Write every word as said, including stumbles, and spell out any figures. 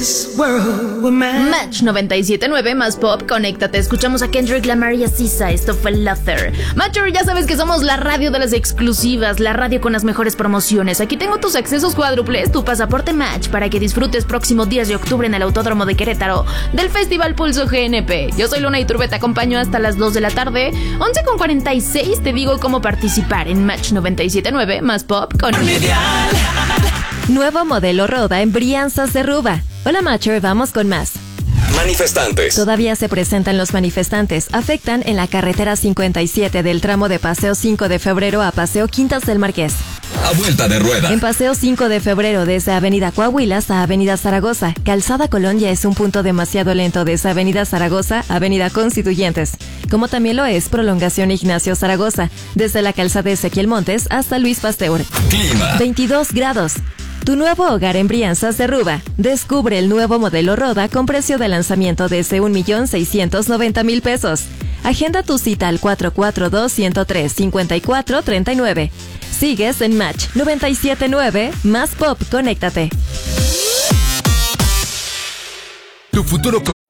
Match noventa y siete punto nueve más pop, conéctate. Escuchamos a Kendrick Lamar y a Sisa. Esto fue Luther. Matcher, ya sabes que somos la radio de las exclusivas, la radio con las mejores promociones. Aquí tengo tus accesos cuádruples, tu pasaporte Match, para que disfrutes próximo diez de octubre en el Autódromo de Querétaro del Festival Pulso G N P. Yo soy Luna Iturbe, te acompaño hasta las dos de la tarde. once con cuarenta y seis te digo cómo participar en Match noventa y siete punto nueve más pop con Medial. Nuevo modelo Roda en Brianzas de Ruba. Hola Matcher, vamos con más. Manifestantes. Todavía se presentan los manifestantes. Afectan en la carretera cincuenta y siete del tramo de Paseo cinco de febrero a Paseo Quintas del Marqués. A vuelta de rueda. En Paseo cinco de febrero desde Avenida Coahuila a Avenida Zaragoza. Calzada Colón ya es un punto demasiado lento desde Avenida Zaragoza a Avenida Constituyentes. Como también lo es Prolongación Ignacio Zaragoza. Desde la calzada Ezequiel Montes hasta Luis Pasteur. Clima. veintidós grados. Tu nuevo hogar en Brianzas de Ruba. Descubre el nuevo modelo Roda con precio de lanzamiento desde un millón seiscientos noventa mil pesos. Agenda tu cita al cuatro cuatro dos, uno cero tres, cinco cuatro tres nueve. Sigues en Match noventa y siete punto nueve más pop, conéctate. Tu futuro